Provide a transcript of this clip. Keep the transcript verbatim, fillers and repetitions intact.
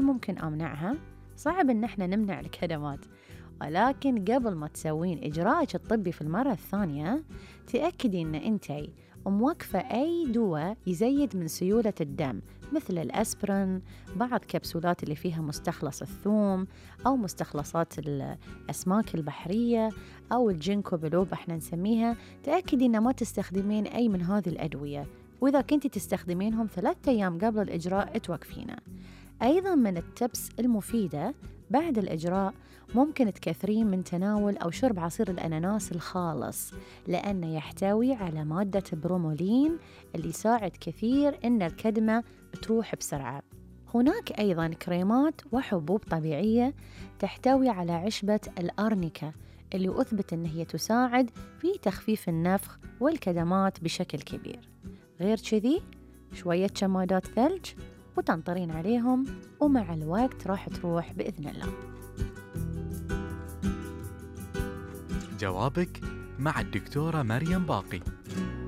ممكن أمنعها؟ صعب إن احنا نمنع الكدمات، ولكن قبل ما تسوين إجراءك الطبي في المرة الثانية تأكدي إن أنتي موقفة أي دواء يزيد من سيولة الدم، مثل الأسبرين، بعض كبسولات اللي فيها مستخلص الثوم، أو مستخلصات الأسماك البحرية، أو الجينكو بلوب احنا نسميها. تأكدي إن ما تستخدمين أي من هذه الأدوية، وإذا كنتي تستخدمينهم ثلاثة أيام قبل الإجراء توقفينه. أيضاً من التبس المفيدة بعد الإجراء ممكن تكثرين من تناول أو شرب عصير الأناناس الخالص، لأنه يحتوي على مادة برومولين اللي يساعد كثير إن الكدمة تروح بسرعة. هناك أيضاً كريمات وحبوب طبيعية تحتوي على عشبة الأرنيكا اللي أثبت أن هي تساعد في تخفيف النفخ والكدمات بشكل كبير. غير كذي شوية شمادات ثلج وتنطرين عليهم، ومع الوقت راح تروح بإذن الله. جوابك مع الدكتورة مريم باقي.